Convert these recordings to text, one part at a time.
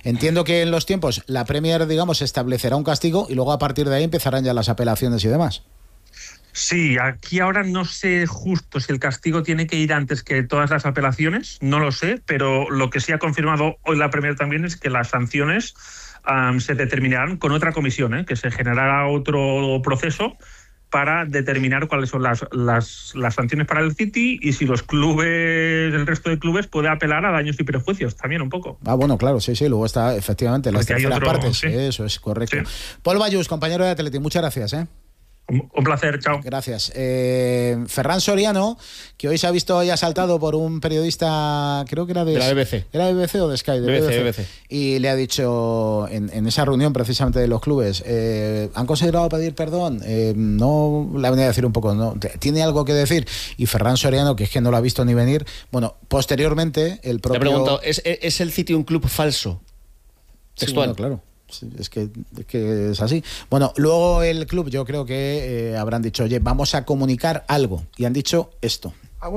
Entiendo que en los tiempos la Premier, digamos, establecerá un castigo y luego a partir de ahí empezarán ya las apelaciones y demás. Sí, aquí ahora no sé justo si el castigo tiene que ir antes que todas las apelaciones, no lo sé, pero lo que sí ha confirmado hoy la Premier también es que las sanciones se determinarán con otra comisión, que se generará otro proceso para determinar cuáles son las sanciones para el City y si los clubes, el resto de clubes puede apelar a daños y perjuicios también un poco. Bueno, claro, sí, luego está efectivamente las terceras partes, sí. Eso es correcto. Sí. Paul Bayús, compañero de Atleti, muchas gracias, Un placer, chao. Gracias. Ferran Soriano, que hoy se ha visto y ha saltado por un periodista, creo que era de la BBC. ¿Era BBC o de Sky? De BBC. Y le ha dicho, en esa reunión precisamente de los clubes, ¿han considerado pedir perdón? No, le ha venido a decir un poco, ¿no? ¿Tiene algo que decir? Y Ferran Soriano, que es que no lo ha visto ni venir, bueno, posteriormente el propio... Le he preguntado, ¿es el City un club falso? Textual. Sí, bueno, claro. Sí, es que es así. Bueno, luego el club, yo creo que habrán dicho, oye, vamos a comunicar algo. Y han dicho esto.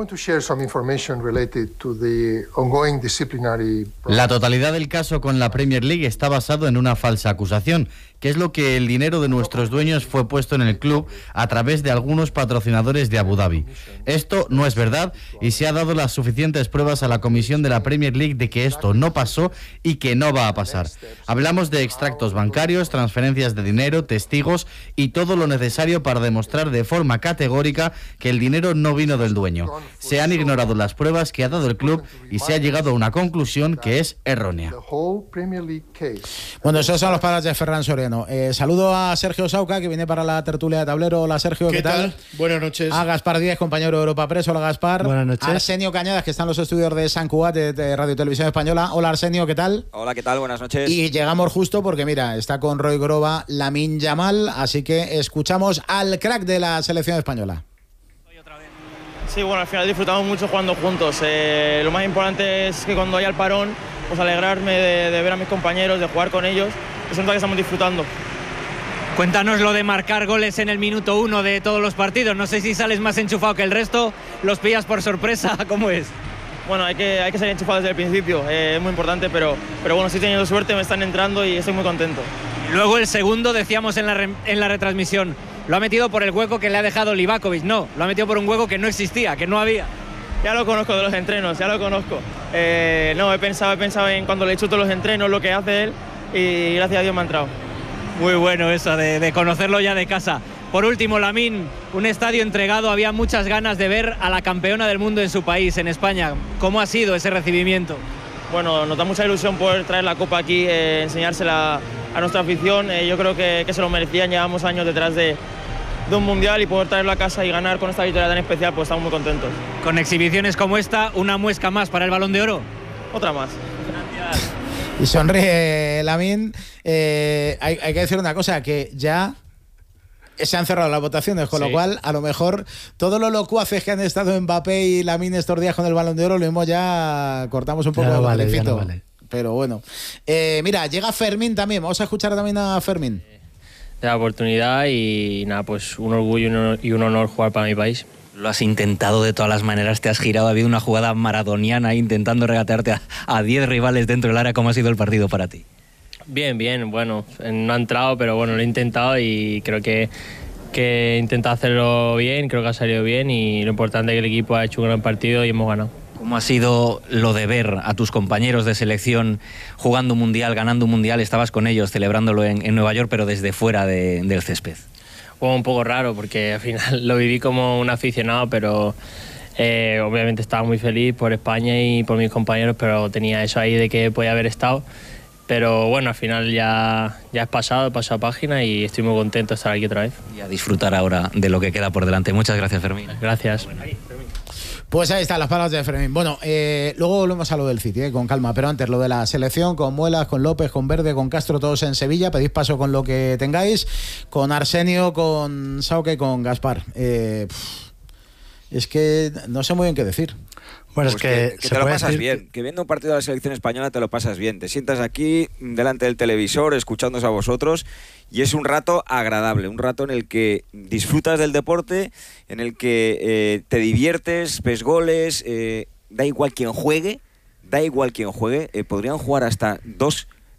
La totalidad del caso con la Premier League está basado en una falsa acusación, que es lo que el dinero de nuestros dueños fue puesto en el club a través de algunos patrocinadores de Abu Dhabi. Esto no es verdad y se ha dado las suficientes pruebas a la comisión de la Premier League de que esto no pasó y que no va a pasar. Hablamos de extractos bancarios, transferencias de dinero, testigos y todo lo necesario para demostrar de forma categórica que el dinero no vino del dueño. Se han ignorado las pruebas que ha dado el club y se ha llegado a una conclusión que es errónea. Bueno, esas son las palabras de Ferran Soriano. Saludo a Sergio Sauca, que viene para la tertulia de tablero. Hola, Sergio, ¿qué tal? Buenas noches. A Gaspar Díez, compañero de Europa Press. Hola, Gaspar. Buenas noches. Arsenio Cañadas, que está en los estudios de San Cugat de Radio Televisión Española. Hola, Arsenio, ¿qué tal? Hola, ¿qué tal? Buenas noches. Y llegamos justo porque, mira, está con Roy Groba, Lamine Yamal, así que escuchamos al crack de la selección española. Sí, bueno, al final disfrutamos mucho jugando juntos. Lo más importante es que cuando haya el parón, pues alegrarme de ver a mis compañeros, de jugar con ellos. Es un que estamos disfrutando. Cuéntanos lo de marcar goles en el minuto 1 de todos los partidos. No sé si sales más enchufado que el resto, los pillas por sorpresa, ¿cómo es? Bueno, hay que salir enchufado desde el principio, es muy importante, pero bueno, estoy teniendo suerte, me están entrando y estoy muy contento. Luego el segundo, decíamos en la retransmisión, lo ha metido por el hueco que le ha dejado Livakovic. No, lo ha metido por un hueco que no existía, que no había. Ya lo conozco de los entrenos, ya lo conozco. No, he pensado en cuando le chuto los entrenos, lo que hace él, y gracias a Dios me ha entrado. Muy bueno eso, de conocerlo ya de casa. Por último, Lamine, un estadio entregado, había muchas ganas de ver a la campeona del mundo en su país, en España. ¿Cómo ha sido ese recibimiento? Bueno, nos da mucha ilusión poder traer la copa aquí, enseñársela a nuestra afición. Yo creo que se lo merecían, llevamos años detrás de un mundial y poder traerlo a casa y ganar con esta victoria tan especial, pues estamos muy contentos. Con exhibiciones como esta, una muesca más para el Balón de Oro. Otra más. Gracias. Y sonríe Lamine. Hay que decir una cosa, que ya se han cerrado las votaciones, con lo cual a lo mejor todos los locuaces que han estado Mbappé y Lamine estos días con el Balón de Oro, lo mismo ya cortamos un poco ya no el vale, grifito. ya no vale. Pero bueno, mira, llega Fermín también, vamos a escuchar también a Fermín. La oportunidad y nada, pues un orgullo y un honor jugar para mi país. Lo has intentado de todas las maneras, te has girado, ha habido una jugada maradoniana intentando regatearte a 10 rivales dentro del área. ¿Cómo ha sido el partido para ti? Bien, bueno, no ha entrado, pero bueno, lo he intentado y creo que he intentado hacerlo bien, creo que ha salido bien y lo importante es que el equipo ha hecho un gran partido y hemos ganado. ¿Cómo ha sido lo de ver a tus compañeros de selección jugando un mundial, ganando un mundial? Estabas con ellos celebrándolo en Nueva York, pero desde fuera del césped. Fue un poco raro porque al final lo viví como un aficionado, pero obviamente estaba muy feliz por España y por mis compañeros, pero tenía eso ahí de que podía haber estado. Pero bueno, al final ya es pasado página y estoy muy contento de estar aquí otra vez. Y a disfrutar ahora de lo que queda por delante. Muchas gracias, Fermín. Gracias. Pues ahí están las palabras de Fermín. Bueno, luego volvemos a lo del City, con calma, pero antes lo de la selección, con Muelas, con López, con Verde, con Castro, todos en Sevilla. Pedís paso con lo que tengáis, con Arsenio, con Sauca y con Gaspar. Es que no sé muy bien qué decir. Bueno, pues es que te lo pasas bien, que viendo un partido de la selección española te lo pasas bien, te sientas aquí delante del televisor escuchándoos a vosotros y es un rato agradable, un rato en el que disfrutas del deporte, en el que te diviertes, ves goles, da igual quien juegue, podrían jugar hasta 2